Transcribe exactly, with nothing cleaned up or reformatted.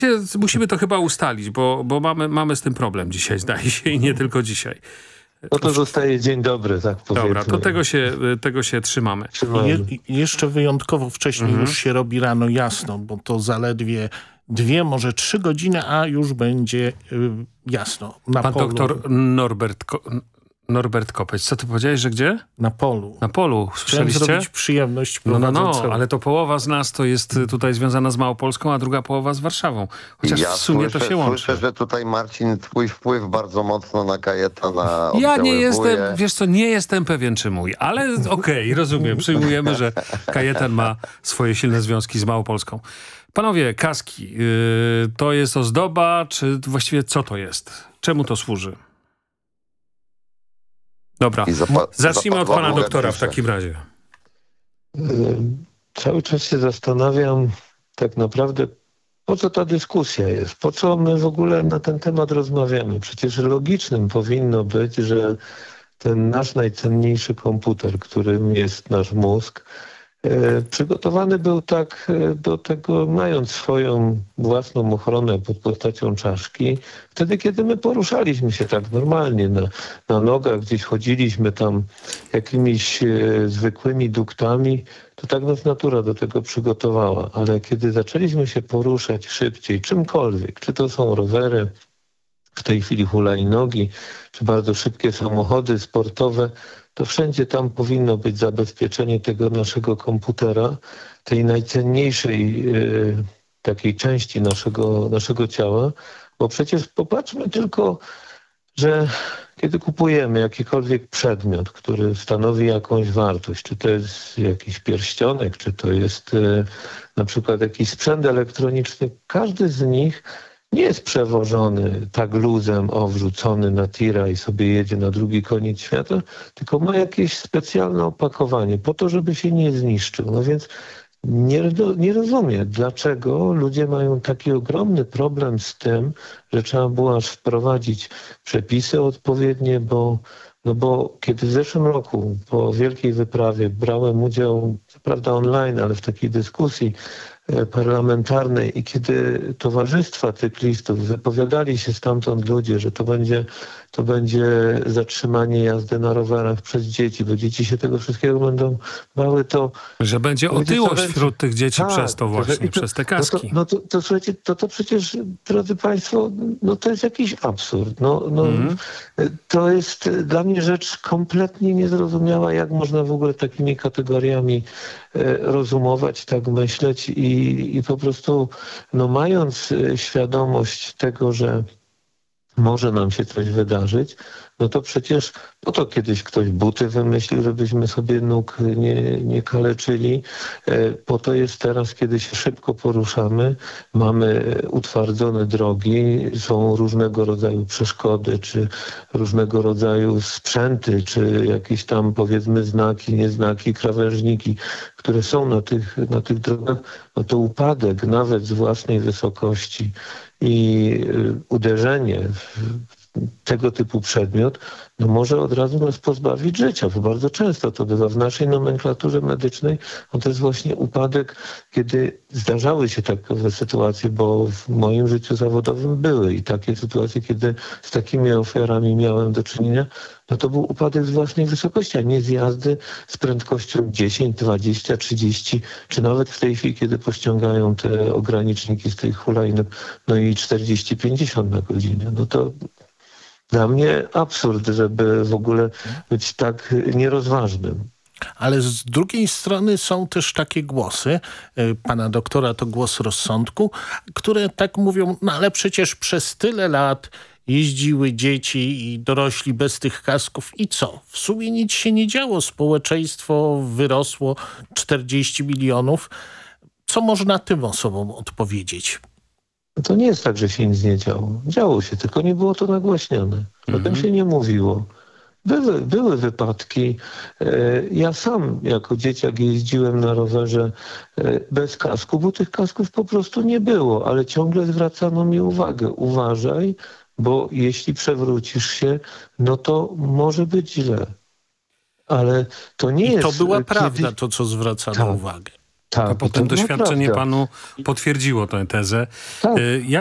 Musimy to chyba ustalić, bo, bo mamy, mamy z tym problem dzisiaj, zdaje się, i nie tylko dzisiaj. No to zostaje dzień dobry, tak powiedzmy. Dobra, to tego się, tego się trzymamy. trzymamy. Je, jeszcze wyjątkowo wcześniej mhm. już się robi rano jasno, bo to zaledwie dwie, może trzy godziny, a już będzie y, jasno. Na Pan polu. doktor Norbert, Ko Norbert Kopeć, co ty powiedziałeś, że gdzie? Na polu. Na polu, słyszeliście? Chciałem zrobić przyjemność No, no, prowadzącemu. no, ale to połowa z nas to jest tutaj związana z Małopolską, a druga połowa z Warszawą. Chociaż ja w sumie słyszę, to się łączy. Słyszę, że tutaj, Marcin, twój wpływ bardzo mocno na Kajetana Ja nie oddziaływuje. jestem, wiesz co, nie jestem pewien, czy mój, ale okej, okay, rozumiem, przyjmujemy, że Kajetan ma swoje silne związki z Małopolską. Panowie, kaski, yy, to jest ozdoba, czy właściwie co to jest? Czemu to służy? Dobra, zacznijmy od pana doktora w takim razie. Cały czas się zastanawiam tak naprawdę, po co ta dyskusja jest, po co my w ogóle na ten temat rozmawiamy. Przecież logicznym powinno być, że ten nasz najcenniejszy komputer, którym jest nasz mózg, przygotowany był tak do tego, mając swoją własną ochronę pod postacią czaszki, wtedy, kiedy my poruszaliśmy się tak normalnie na, na nogach, gdzieś chodziliśmy tam jakimiś e, zwykłymi duktami, to tak nas natura do tego przygotowała. Ale kiedy zaczęliśmy się poruszać szybciej, czymkolwiek, czy to są rowery, w tej chwili hulajnogi, czy bardzo szybkie samochody sportowe, to wszędzie tam powinno być zabezpieczenie tego naszego komputera, tej najcenniejszej y, takiej części naszego, naszego ciała, bo przecież popatrzmy tylko, że kiedy kupujemy jakikolwiek przedmiot, który stanowi jakąś wartość, czy to jest jakiś pierścionek, czy to jest y, na przykład jakiś sprzęt elektroniczny, każdy z nich nie jest przewożony tak luzem, o, wrzucony na tira i sobie jedzie na drugi koniec świata, tylko ma jakieś specjalne opakowanie po to, żeby się nie zniszczył. No więc nie, nie rozumiem, dlaczego ludzie mają taki ogromny problem z tym, że trzeba było aż wprowadzić przepisy odpowiednie, bo no bo kiedy w zeszłym roku po wielkiej wyprawie brałem udział, co prawda online, ale w takiej dyskusji parlamentarnej i kiedy towarzystwa cyklistów wypowiadali się stamtąd ludzie, że to będzie, to będzie zatrzymanie jazdy na rowerach przez dzieci, bo dzieci się tego wszystkiego będą bały, to... Że będzie otyłość będzie... wśród tych dzieci tak, przez to właśnie, to, przez te kaski. No to, no to, to słuchajcie, to, to przecież, drodzy państwo, no to jest jakiś absurd. No, no, mm. To jest dla mnie rzecz kompletnie niezrozumiała, jak można w ogóle takimi kategoriami rozumować, tak myśleć i, i po prostu no, mając świadomość tego, że może nam się coś wydarzyć, no to przecież po to kiedyś ktoś buty wymyślił, żebyśmy sobie nóg nie, nie kaleczyli. Po to jest teraz, kiedy się szybko poruszamy, mamy utwardzone drogi, są różnego rodzaju przeszkody, czy różnego rodzaju sprzęty, czy jakieś tam powiedzmy znaki, nieznaki, krawężniki, które są na tych, na tych drogach, no to upadek nawet z własnej wysokości i uderzenie w tego typu przedmiot, no może od razu nas pozbawić życia, bo bardzo często to bywa w naszej nomenklaturze medycznej, no to jest właśnie upadek, kiedy zdarzały się takie sytuacje, bo w moim życiu zawodowym były i takie sytuacje, kiedy z takimi ofiarami miałem do czynienia, no to był upadek z własnej wysokości, a nie z jazdy z prędkością dziesięć, dwadzieścia, trzydzieści, czy nawet w tej chwili, kiedy pościągają te ograniczniki z tych hulajnóg, no i czterdzieści, pięćdziesiąt na godzinę. No to dla mnie absurd, żeby w ogóle być tak nierozważnym. Ale z drugiej strony są też takie głosy, pana doktora to głos rozsądku, które tak mówią, no ale przecież przez tyle lat jeździły dzieci i dorośli bez tych kasków i co? W sumie nic się nie działo, społeczeństwo wyrosło czterdzieści milionów. Co można tym osobom odpowiedzieć? No to nie jest tak, że się nic nie działo. Działo się, tylko nie było to nagłaśniane. O tym się nie mówiło. Były, były wypadki. Ja sam jako dzieciak jeździłem na rowerze bez kasku, bo tych kasków po prostu nie było, ale ciągle zwracano mi uwagę. Uważaj, bo jeśli przewrócisz się, no to może być źle. Ale to nie I jest... to była kiedy... prawda, to co zwracano tak. uwagę. Tak, A potem to doświadczenie naprawdę. panu potwierdziło tę tezę. Tak. Y, Ja,